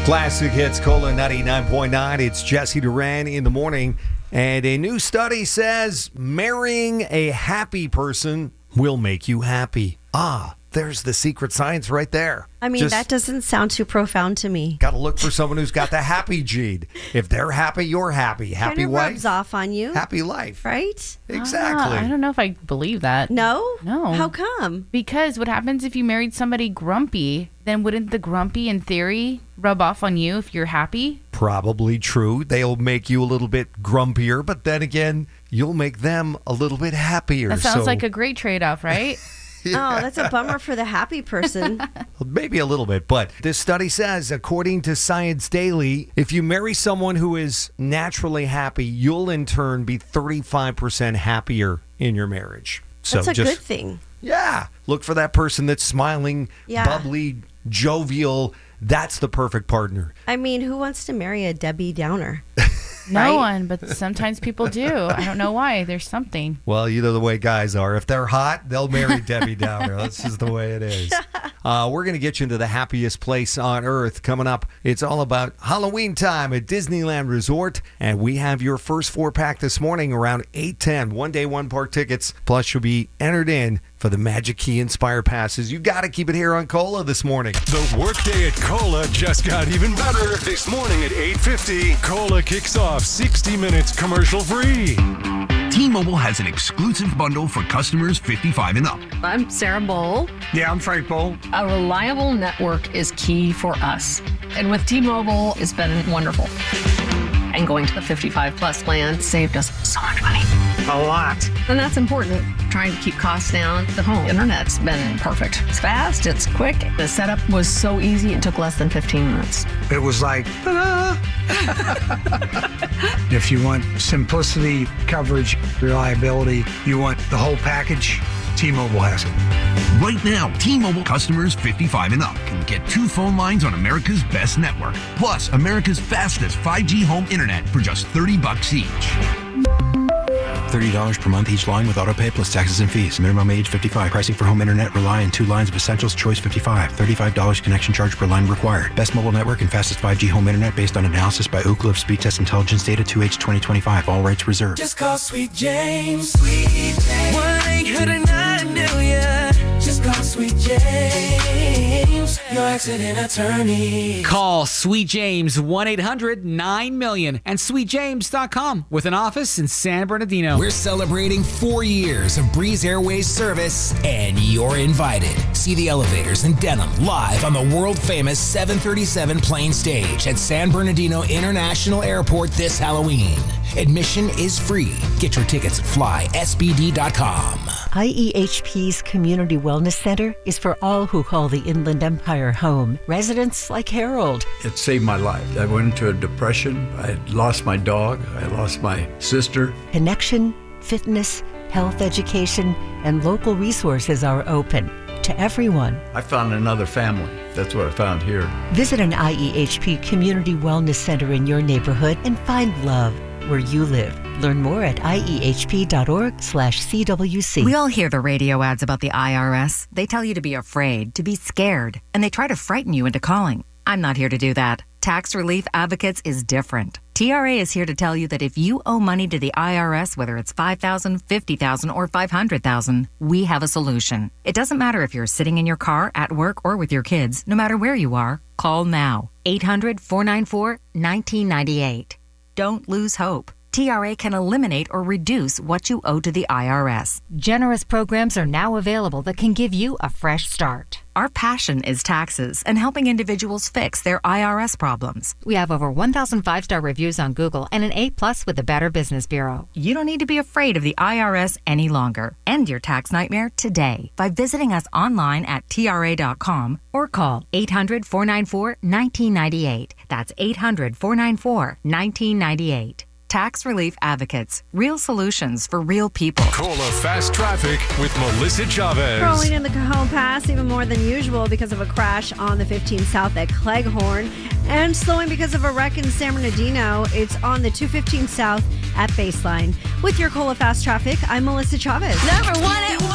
Classic Hits, Cola 99.9. It's Jesse Duran in the morning. And a new study says marrying a happy person will make you happy. There's the secret science right there. I mean, that doesn't sound too profound to me. Got to look for someone who's got the happy gene. If they're happy, you're happy. Happy Kind of wife. rubs off on you. Happy life. Right? Exactly. I don't know if I believe that. No? No. How come? Because what happens if you married somebody grumpy? Then wouldn't the grumpy, in theory, rub off on you if you're happy? Probably true. They'll make you a little bit grumpier, but then again, you'll make them a little bit happier. That sounds like a great trade-off, right? Oh, that's a bummer for the happy person. Maybe a little bit, but this study says, according to Science Daily, if you marry someone who is naturally happy, you'll in turn be 35% happier in your marriage. So That's a good thing. Yeah. Look for that person that's smiling, bubbly, jovial. That's the perfect partner. I mean, who wants to marry a Debbie Downer? No one, but sometimes people do. I don't know why. There's something. Well, you know the way guys are. If they're hot, they'll marry Debbie Downer. That's just the way it is. We're going to get you into the happiest place on earth coming up. It's all about Halloween time at Disneyland Resort. And we have your first 4-pack this morning around 8:10. One day, one park tickets. Plus, you'll be entered in for the Magic Key Inspire passes. You got to keep it here on Cola this morning. The workday at Cola just got even better. This morning at 8:50, Cola kicks off 60 minutes commercial-free. T-Mobile has an exclusive bundle for customers 55 and up. I'm Sarah Bowl. Yeah, I'm Frank Bowl. A reliable network is key for us. And with T-Mobile, it's been wonderful. And going to the 55 plus plan saved us so much money. A lot. And that's important. Trying to keep costs down. The home internet's been perfect. It's fast, it's quick. The setup was so easy, it took less than 15 minutes. It was like, ta-da! If you want simplicity, coverage, reliability, you want the whole package, T-Mobile has it. Right now, T-Mobile customers 55 and up can get 2 phone lines on America's best network, plus America's fastest 5G home internet for just $30 each. $30 per month each line with autopay plus taxes and fees. Minimum age 55. Pricing for home internet rely on 2 lines of essentials. Choice 55. $35 connection charge per line required. Best mobile network and fastest 5G home internet based on analysis by Ookla of Speed Test Intelligence data 2H 2025. All rights reserved. Just call Sweet James. Sweet James. 1-800-9-million. Just call Sweet James. Your accident attorney. Call Sweet James 1-800-9-million and sweetjames.com with an office in San Bernardino. We're celebrating 4 years of Breeze Airways service, and you're invited. See the elevators in Denham live on the world-famous 737 plane stage at San Bernardino International Airport this Halloween. Admission is free. Get your tickets at flysbd.com. IEHP's Community Wellness Center is for all who call the Inland Empire home. Residents like Harold. It saved my life. I went into a depression. I had lost my dog. I lost my sister. Connection, fitness, health education, and local resources are open to everyone. I found another family. That's what I found here. Visit an IEHP Community Wellness Center in your neighborhood and find love where you live. Learn more at iehp.org/CWC. We all hear the radio ads about the IRS. They tell you to be afraid, to be scared, and they try to frighten you into calling. I'm not here to do that. Tax Relief Advocates is different. TRA is here to tell you that if you owe money to the IRS, whether it's $5,000, $50,000, or $500,000, we have a solution. It doesn't matter if you're sitting in your car, at work, or with your kids. No matter where you are, call now. 800-494-1998. Don't lose hope. TRA can eliminate or reduce what you owe to the IRS. Generous programs are now available that can give you a fresh start. Our passion is taxes and helping individuals fix their IRS problems. We have over 1,000 5-star reviews on Google and an A+ with the Better Business Bureau. You don't need to be afraid of the IRS any longer. End your tax nightmare today by visiting us online at TRA.com or call 800-494-1998. That's 800-494-1998. Tax Relief Advocates. Real solutions for real people. Cola Fast Traffic with Melissa Chavez. Rolling in the Cajon Pass even more than usual because of a crash on the 15 South at Cleghorn. And slowing because of a wreck in San Bernardino. It's on the 215 South at Baseline. With your Cola Fast Traffic, I'm Melissa Chavez. Number one at work.